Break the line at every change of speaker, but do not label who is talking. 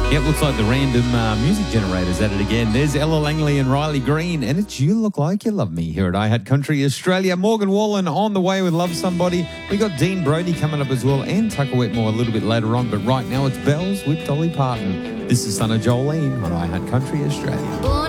Yep, looks like the random music generator's at it again. There's Ella Langley and Riley Green, and it's You Look Like You Love Me here at iHeart Country Australia. Morgan Wallen on the way with Love Somebody. We got Dean Brody coming up as well, and Tucker Wetmore a little bit later on, but right now it's Bells with Dolly Parton. This is Son of Jolene on iHeart Country Australia.